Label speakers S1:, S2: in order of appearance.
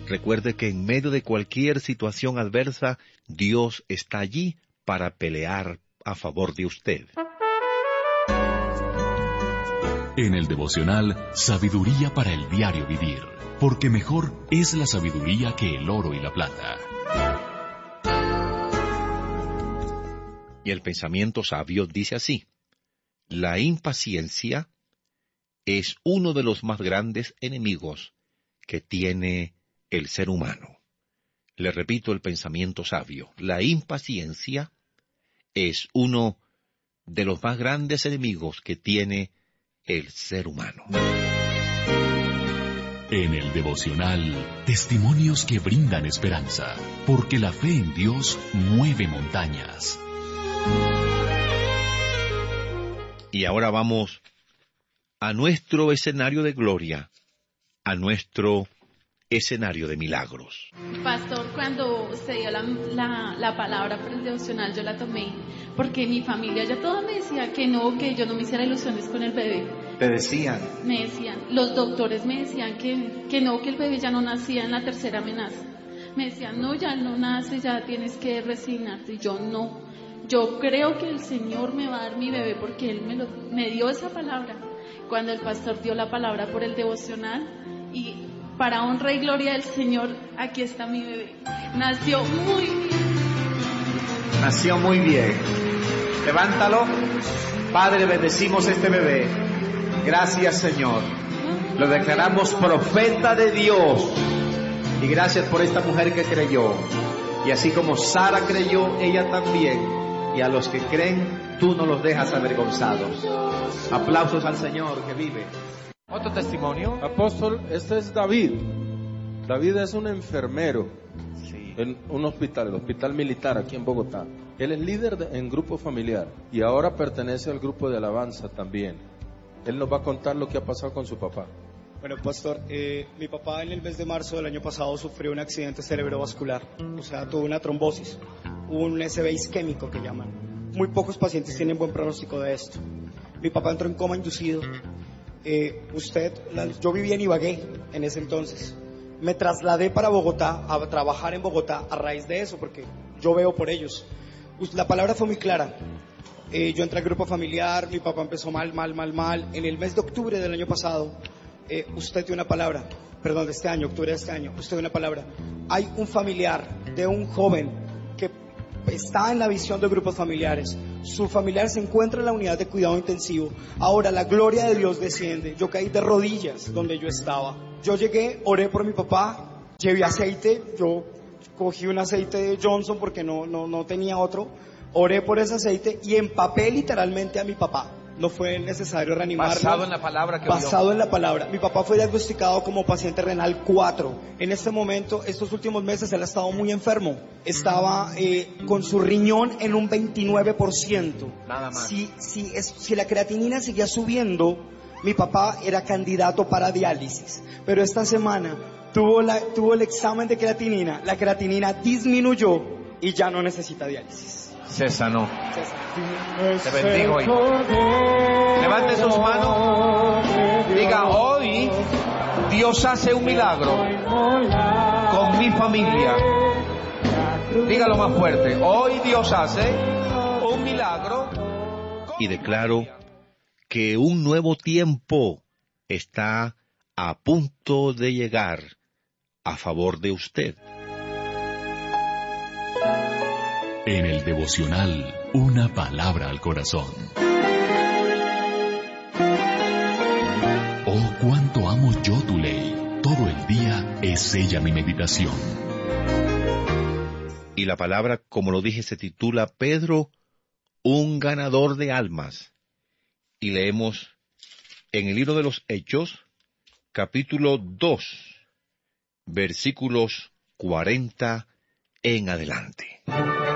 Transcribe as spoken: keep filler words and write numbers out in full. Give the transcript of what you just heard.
S1: Recuerde que en medio de cualquier situación adversa, Dios está allí para pelear a favor de usted.
S2: En el devocional, sabiduría para el diario vivir, porque mejor es la sabiduría que el oro y la plata.
S1: Y el pensamiento sabio dice así: la impaciencia es uno de los más grandes enemigos que tiene el ser humano. Le repito el pensamiento sabio: la impaciencia es uno de los más grandes enemigos que tiene el ser humano.
S2: En el devocional, testimonios que brindan esperanza, porque la fe en Dios mueve montañas.
S1: Y ahora vamos a nuestro escenario de gloria, a nuestro escenario de milagros.
S3: Pastor, cuando usted dio la, la, la palabra para el devocional, yo la tomé porque mi familia ya toda me decía que no, que yo no me hiciera ilusiones con el bebé.
S4: ¿Te decían?
S3: Me decían, los doctores me decían que, que no, que el bebé ya no nacía en la tercera amenaza. Me decían, no, ya no nace, ya tienes que resignarte. Y yo, no, yo creo que el Señor me va a dar mi bebé porque Él me, lo, me dio esa palabra. Cuando el pastor dio la palabra por el devocional, y para honra y gloria del Señor, aquí está mi bebé. Nació muy bien.
S4: Nació muy bien. Levántalo. Padre, bendecimos este bebé. Gracias, Señor. Lo declaramos profeta de Dios. Y gracias por esta mujer que creyó. Y así como Sara creyó, ella también. Y a los que creen, tú no los dejas avergonzados. Aplausos al Señor que vive.
S5: Otro testimonio.
S6: Apóstol, este es David. David es un enfermero
S5: Sí.
S6: en un hospital, el hospital militar aquí en Bogotá. Él es líder de, en grupo familiar y ahora pertenece al grupo de alabanza también. Él nos va a contar lo que ha pasado con su papá.
S7: Bueno, pastor, eh, mi papá en el mes de marzo del año pasado sufrió un accidente cerebrovascular, o sea, tuvo una trombosis, un S B isquémico que llaman. Muy pocos pacientes tienen buen pronóstico de esto. Mi papá entró en coma inducido. Eh, usted, la, yo vivía en Ibagué en ese entonces. Me trasladé para Bogotá a trabajar en Bogotá a raíz de eso, porque yo veo por ellos. La palabra fue muy clara. Eh, yo entré al grupo familiar, mi papá empezó mal, mal, mal, mal. En el mes de octubre del año pasado, eh, usted dio una palabra, perdón, de este año, octubre de este año, usted dio una palabra. Hay un familiar de un joven que está en la visión de grupos familiares. Su familiar se encuentra en la unidad de cuidado intensivo. Ahora la gloria de Dios desciende. Yo caí de rodillas donde yo estaba. Yo llegué, oré por mi papá, llevé aceite, yo cogí un aceite de Johnson porque no, no, no tenía otro. Oré por ese aceite y empapé literalmente a mi papá. No fue necesario reanimarlo.
S5: Basado en la palabra que
S7: Basado
S5: oyó.
S7: en la palabra. Mi papá fue diagnosticado como paciente renal cuatro. En este momento, estos últimos meses, él ha estado muy enfermo. Estaba eh, con su riñón en un veintinueve por ciento.
S5: Nada más.
S7: Si, si, es, si la creatinina seguía subiendo, mi papá era candidato para diálisis. Pero esta semana tuvo, la, tuvo el examen de creatinina. La creatinina disminuyó y ya no necesita diálisis.
S5: Se sanó. Te bendigo hoy. Levante sus manos. Diga, hoy Dios hace un milagro con mi familia. Dígalo más fuerte. Hoy Dios hace un milagro con
S1: Y declaro que un nuevo tiempo está a punto de llegar a favor de usted.
S2: En el devocional, una palabra al corazón. Oh, cuánto amo yo tu ley. Todo el día es ella mi meditación.
S1: Y la palabra, como lo dije, se titula Pedro, un ganador de almas. Y leemos en el libro de los Hechos, capítulo dos, versículos cuarenta en adelante.